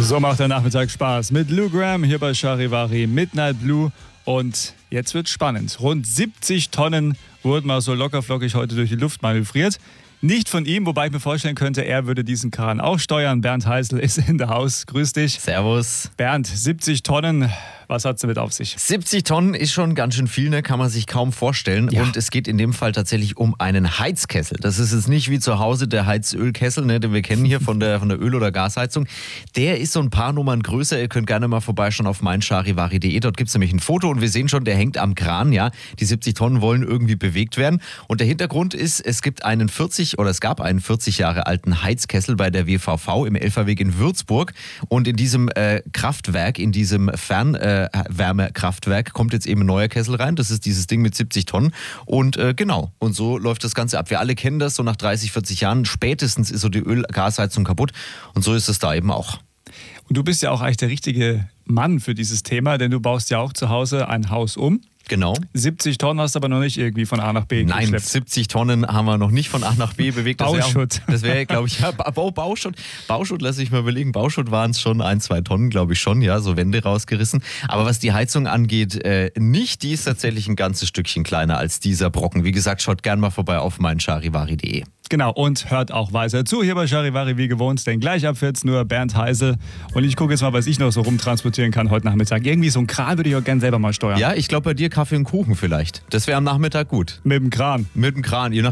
So macht der Nachmittag Spaß mit Lou Gramm hier bei Charivari Midnight Blue. Und jetzt wird's spannend. Rund 70 Tonnen wurden mal so lockerflockig heute durch die Luft manövriert. Nicht von ihm, wobei ich mir vorstellen könnte, er würde diesen Kran auch steuern. Bernd Heißel ist in der Haus. Grüß dich. Servus. Bernd, 70 Tonnen, was hat's damit auf sich? 70 Tonnen ist schon ganz schön viel, ne? Kann man sich kaum vorstellen. Ja. Und es geht in dem Fall tatsächlich um einen Heizkessel. Das ist jetzt nicht wie zu Hause der Heizölkessel, ne, den wir kennen hier von der Öl- oder Gasheizung. Der ist so ein paar Nummern größer. Ihr könnt gerne mal vorbeischauen auf meincharivari.de. Dort gibt es nämlich ein Foto und wir sehen schon, der hängt am Kran. Ja, die 70 Tonnen wollen irgendwie bewegt werden. Und der Hintergrund ist, es gab einen 40 Jahre alten Heizkessel bei der WVV im Elferweg in Würzburg. Und in diesem Kraftwerk, in diesem Fernwärmekraftwerk kommt jetzt eben ein neuer Kessel rein. Das ist dieses Ding mit 70 Tonnen. Und genau, und so läuft das Ganze ab. Wir alle kennen das, so nach 30, 40 Jahren spätestens ist so die Öl-Gasheizung kaputt. Und so ist es da eben auch. Und du bist ja auch eigentlich der richtige Mann für dieses Thema, denn du baust ja auch zu Hause ein Haus um. Genau. 70 Tonnen hast du aber noch nicht irgendwie von A nach B Nein, geschleppt. 70 Tonnen haben wir noch nicht von A nach B bewegt. Bauschutt. Das wäre, glaube ich, ja, Bauschutt. Bauschutt, lass ich mal überlegen. Bauschutt waren es schon 1-2 Tonnen, glaube ich schon, ja, so Wände rausgerissen. Aber was die Heizung angeht, nicht. Die ist tatsächlich ein ganzes Stückchen kleiner als dieser Brocken. Wie gesagt, schaut gern mal vorbei auf meincharivari.de. Genau, und hört auch weiter zu hier bei Charivari wie gewohnt, denn gleich ab 14 Uhr Bernd Heißel. Und ich gucke jetzt mal, was ich noch so rumtransportieren kann heute Nachmittag. Irgendwie so ein Kran würde ich auch gerne selber mal steuern. Ja, ich glaube bei dir Kaffee und Kuchen vielleicht. Das wäre am Nachmittag gut. Mit dem Kran. Mit dem Kran, je